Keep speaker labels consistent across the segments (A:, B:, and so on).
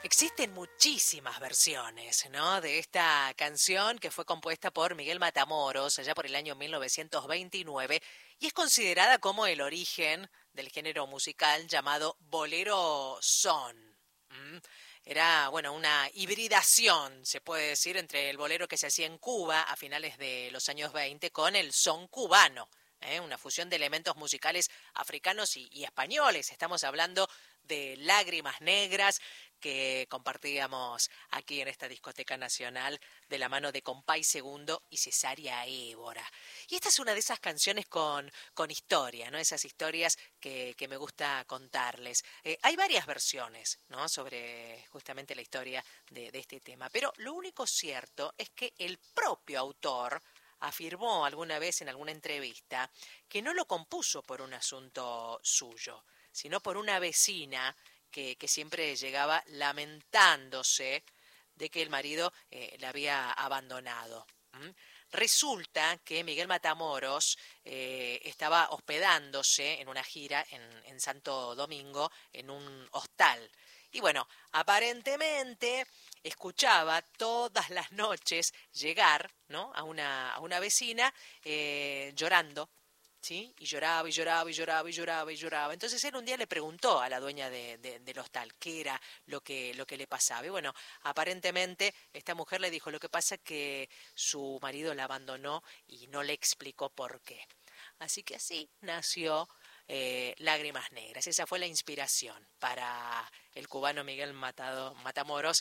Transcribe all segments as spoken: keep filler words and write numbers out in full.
A: Existen muchísimas versiones, ¿no?, de esta canción que fue compuesta por Miguel Matamoros allá por el año mil novecientos veintinueve y es considerada como el origen del género musical llamado bolero son. ¿Mm? Era, bueno, una hibridación, se puede decir, entre el bolero que se hacía en Cuba a finales de los años veinte con el son cubano. ¿eh? Una fusión de elementos musicales africanos y, y españoles. Estamos hablando de Lágrimas Negras, que compartíamos aquí en esta discoteca nacional de la mano de Compay Segundo y Cesaria Évora. Y esta es una de esas canciones con, con historia, ¿no? Esas historias que, que me gusta contarles. Eh, hay varias versiones, ¿no?, sobre justamente la historia de, de este tema, pero lo único cierto es que el propio autor afirmó alguna vez en alguna entrevista que no lo compuso por un asunto suyo, sino por una vecina que, que siempre llegaba lamentándose de que el marido eh, la había abandonado. ¿Mm? Resulta que Miguel Matamoros eh, estaba hospedándose en una gira en, en Santo Domingo, en un hostal. Y bueno, aparentemente escuchaba todas las noches llegar, ¿no?, a una, a una vecina eh, llorando. ¿Sí? Y lloraba y lloraba y lloraba y lloraba y lloraba. Entonces él un día le preguntó a la dueña de, de, del hostal qué era lo que, lo que le pasaba. Y bueno, aparentemente esta mujer le dijo, lo que pasa es que su marido la abandonó y no le explicó por qué. Así que así nació eh, Lágrimas Negras. Esa fue la inspiración para el cubano Miguel Matado, Matamoros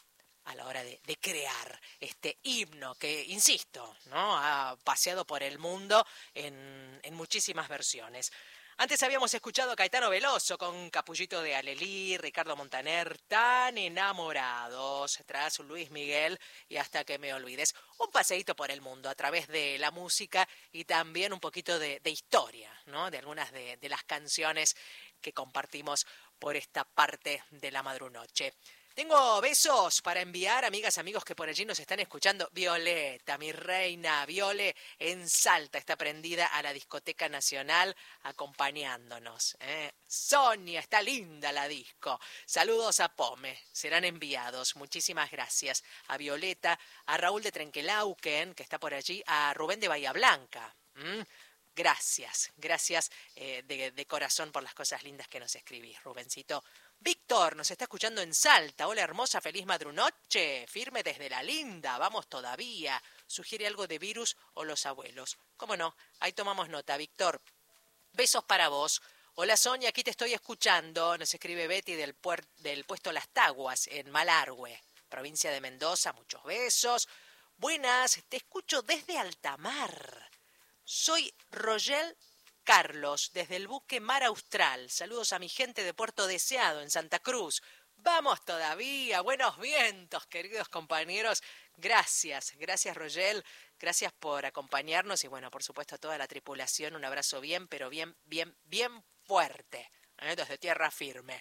A: a la hora de, de crear este himno que, insisto, ¿no?, ha paseado por el mundo en, en muchísimas versiones. Antes habíamos escuchado a Caetano Veloso con Capullito de Alelí, Ricardo Montaner, Tan Enamorados, tras Luis Miguel y Hasta que me olvides. Un paseíto por el mundo a través de la música y también un poquito de, de historia, ¿no?, de algunas de, de las canciones que compartimos por esta parte de la madrunoche. Tengo besos para enviar, amigas, amigos que por allí nos están escuchando. Violeta, mi reina, Viole, en Salta, está prendida a la discoteca nacional acompañándonos. ¿eh? Sonia, está linda la disco. Saludos a Pome, serán enviados. Muchísimas gracias a Violeta, a Raúl de Trenquelauquen, que está por allí, a Rubén de Bahía Blanca. ¿Mm? Gracias, gracias eh, de, de corazón por las cosas lindas que nos escribís, Rubencito. Víctor nos está escuchando en Salta. Hola hermosa, feliz madrunoche. Firme desde la linda, vamos todavía. Sugiere algo de Virus o Los Abuelos. ¿Cómo no? Ahí tomamos nota, Víctor. Besos para vos. Hola Sonia, aquí te estoy escuchando. Nos escribe Betty del, puer- del puesto Las Taguas, en Malargüe, provincia de Mendoza. Muchos besos. Buenas, te escucho desde Altamar. Soy Rogel Carlos, desde el buque Mar Austral. Saludos a mi gente de Puerto Deseado, en Santa Cruz. Vamos todavía, buenos vientos, queridos compañeros. Gracias, gracias Rogel, gracias por acompañarnos y bueno, por supuesto a toda la tripulación, un abrazo bien, pero bien, bien, bien fuerte, ¿eh? Desde tierra firme.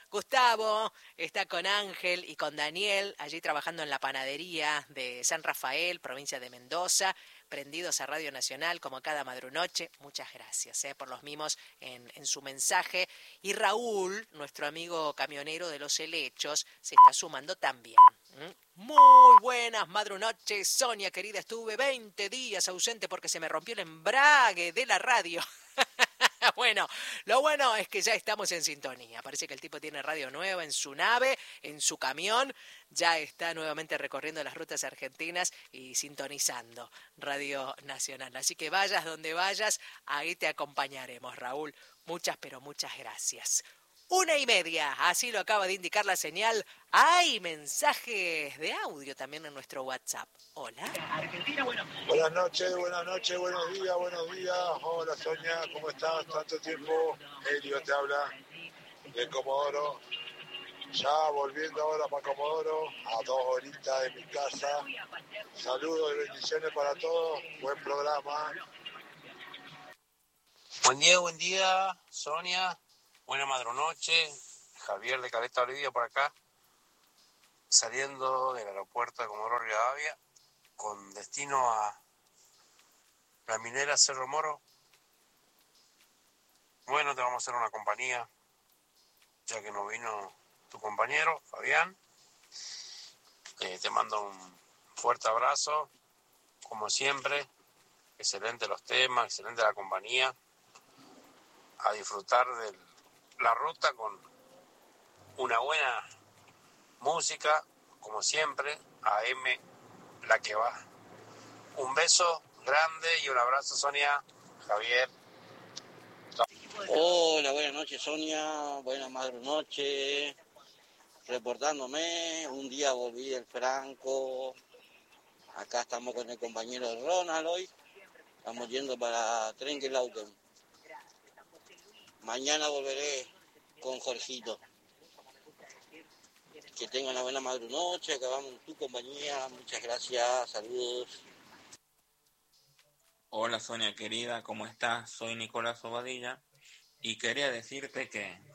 A: Gustavo está con Ángel y con Daniel, allí trabajando en la panadería de San Rafael, provincia de Mendoza, prendidos a Radio Nacional como cada madrunoche. Muchas gracias eh, por los mimos en, en su mensaje. Y Raúl, nuestro amigo camionero de Los Helechos, se está sumando también. ¿Mm? Muy buenas madrunoches, Sonia querida, estuve veinte días ausente porque se me rompió el embrague de la radio. Bueno, lo bueno es que ya estamos en sintonía. Parece que el tipo tiene radio nueva en su nave, en su camión. Ya está nuevamente recorriendo las rutas argentinas y sintonizando Radio Nacional. Así que vayas donde vayas, ahí te acompañaremos, Raúl. Muchas, pero muchas gracias. Una y media, así lo acaba de indicar la señal. Hay mensajes de audio también en nuestro WhatsApp. Hola.
B: Argentina, bueno. Buenas noches, buenas noches, buenos días, buenos días. Hola Sonia, ¿cómo estás? Tanto tiempo. Elio te habla de Comodoro. Ya volviendo ahora para Comodoro, a dos horitas de mi casa. Saludos y bendiciones para todos. Buen programa.
C: Buen día, buen día, Sonia. Buena madrunoche. Javier de Caleta Olivia por acá. Saliendo del aeropuerto de Comodoro Rivadavia con destino a la minera Cerro Moro. Bueno, te vamos a hacer una compañía, ya que no vino tu compañero, Fabián. Eh, te mando un fuerte abrazo, como siempre. Excelente los temas, excelente la compañía. A disfrutar de la ruta con una buena música, como siempre. A M, la que va. Un beso grande y un abrazo, Sonia, Javier.
D: Hola, buenas noches, Sonia. Buenas madre noche. Reportándome, un día volví del Franco. Acá estamos con el compañero Ronald hoy. Estamos yendo para Trenquelauten. Mañana volveré con Jorgito. Que tengan una buena madre noche. Acabamos en tu compañía. Muchas gracias. Saludos.
E: Hola Sonia querida, ¿cómo estás? Soy Nicolás Obadilla y quería decirte que